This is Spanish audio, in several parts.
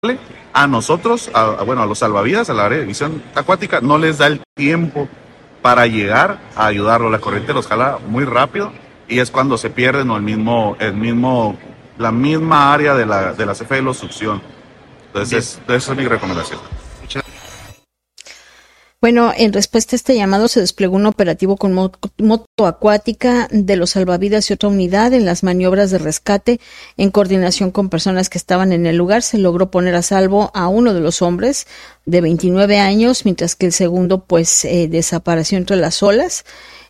A nosotros, bueno, a los salvavidas, a la área de visión acuática, no les da el tiempo para llegar a ayudarlo. La corriente los jala muy rápido y es cuando se pierden o la misma área de la CFE los succiona. Entonces, esa es mi recomendación. Bueno, en respuesta a este llamado se desplegó un operativo con moto acuática de los salvavidas y otra unidad en las maniobras de rescate. En coordinación con personas que estaban en el lugar, se logró poner a salvo a uno de los hombres de 29 años, mientras que el segundo desapareció entre las olas.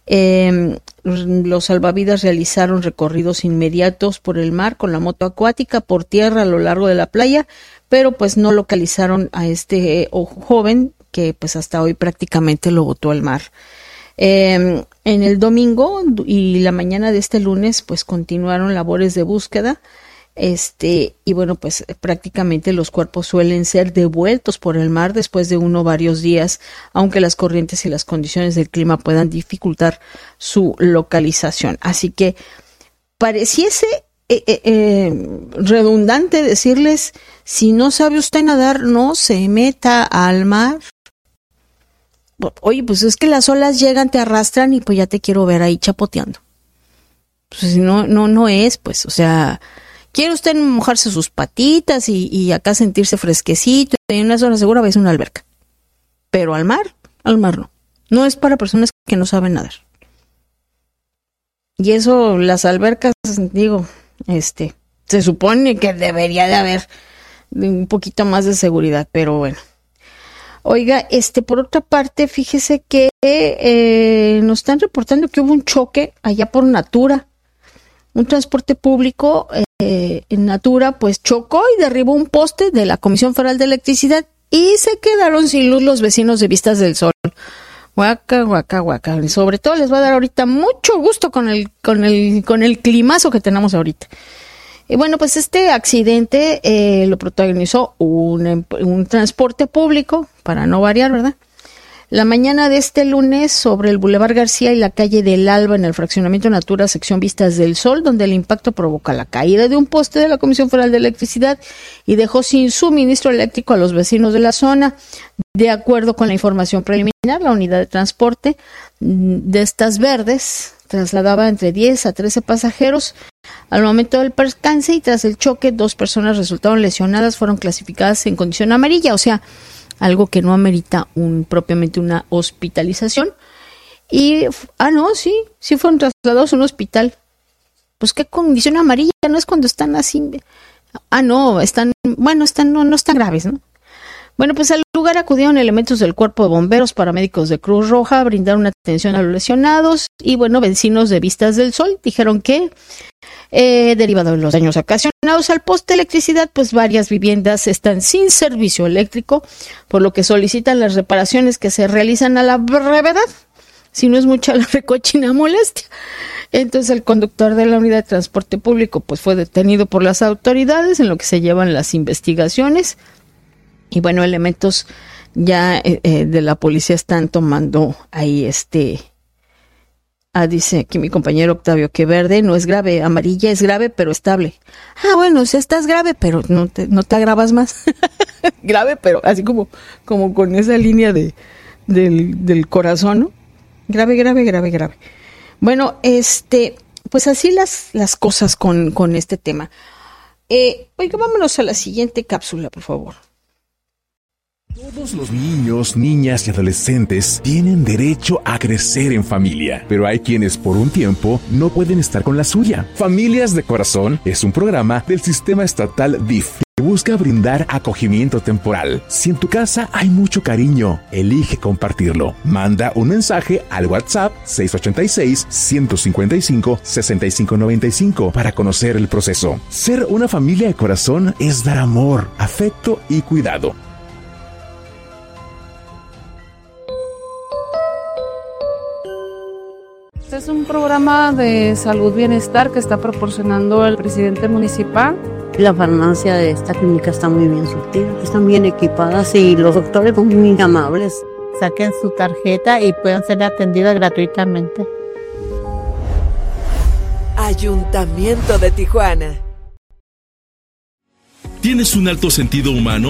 Los salvavidas realizaron recorridos inmediatos por el mar con la moto acuática, por tierra a lo largo de la playa, pero pues no localizaron a este joven que pues hasta hoy prácticamente lo botó al mar. En el domingo y la mañana de este lunes pues continuaron labores de búsqueda, y bueno, pues prácticamente los cuerpos suelen ser devueltos por el mar después de uno o varios días, aunque las corrientes y las condiciones del clima puedan dificultar su localización. Así que pareciese redundante decirles, si no sabe usted nadar, no se meta al mar. Oye, pues es que las olas llegan, te arrastran y pues ya te quiero ver ahí chapoteando. Pues no es, pues, o sea, quiere usted mojarse sus patitas y acá sentirse fresquecito, y en una zona segura ves una alberca. Pero al mar no. No es para personas que no saben nadar. Y eso, las albercas, digo, se supone que debería de haber un poquito más de seguridad, pero bueno. Oiga, por otra parte, fíjese que nos están reportando que hubo un choque allá por Natura. Un transporte público en Natura pues chocó y derribó un poste de la Comisión Federal de Electricidad y se quedaron sin luz los vecinos de Vistas del Sol. Guaca. Sobre todo les va a dar ahorita mucho gusto con el climazo que tenemos ahorita. Y bueno, pues este accidente lo protagonizó un transporte público, para no variar, ¿verdad? La mañana de este lunes, sobre el Boulevard García y la calle del Alba, en el fraccionamiento Natura, sección Vistas del Sol, donde el impacto provoca la caída de un poste de la Comisión Federal de Electricidad y dejó sin suministro eléctrico a los vecinos de la zona. De acuerdo con la información preliminar, la unidad de transporte de estas verdes trasladaba entre 10 a 13 pasajeros. Al momento del percance y tras el choque, 2 personas resultaron lesionadas, fueron clasificadas en condición amarilla, o sea, algo que no amerita propiamente una hospitalización. Y, sí fueron trasladados a un hospital. Pues, ¿qué condición amarilla? No es cuando están así. No están graves, ¿no? Bueno, pues al lugar acudieron elementos del Cuerpo de Bomberos, paramédicos de Cruz Roja, brindaron atención a los lesionados y, bueno, vecinos de Vistas del Sol dijeron que, derivado de los daños ocasionados al poste de electricidad, pues varias viviendas están sin servicio eléctrico, por lo que solicitan las reparaciones que se realizan a la brevedad, si no es mucha la recochina molestia. Entonces el conductor de la unidad de transporte público pues fue detenido por las autoridades, en lo que se llevan las investigaciones. Y bueno, elementos ya de la policía están tomando ahí dice aquí mi compañero Octavio que verde no es grave, amarilla es grave pero estable. Bueno, si estás grave pero no te agravas más. Grave pero así como con esa línea del corazón, ¿no? Grave. Bueno, pues así las cosas con este tema. Oiga, vámonos a la siguiente cápsula, por favor. Todos los niños, niñas y adolescentes tienen derecho a crecer en familia, pero hay quienes por un tiempo no pueden estar con la suya. Familias de Corazón es un programa del sistema estatal DIF que busca brindar acogimiento temporal. Si en tu casa hay mucho cariño, elige compartirlo. Manda un mensaje al WhatsApp 686-155-6595 para conocer el proceso. Ser una familia de corazón es dar amor, afecto y cuidado. Este es un programa de salud bienestar que está proporcionando el presidente municipal. La farmacia de esta clínica está muy bien surtida, están bien equipadas y los doctores son muy amables. Saquen su tarjeta y puedan ser atendidas gratuitamente. Ayuntamiento de Tijuana. ¿Tienes un alto sentido humano?